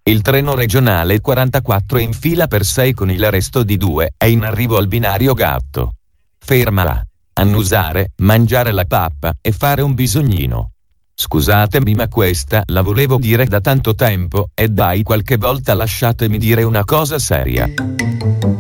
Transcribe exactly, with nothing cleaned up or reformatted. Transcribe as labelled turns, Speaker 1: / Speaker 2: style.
Speaker 1: Il treno regionale quarantaquattro è in fila per sei con il resto di due, è in arrivo al binario gatto. Fermala. Annusare, mangiare la pappa e fare un bisognino. Scusatemi ma questa la volevo dire da tanto tempo, e dai qualche volta lasciatemi dire una cosa seria.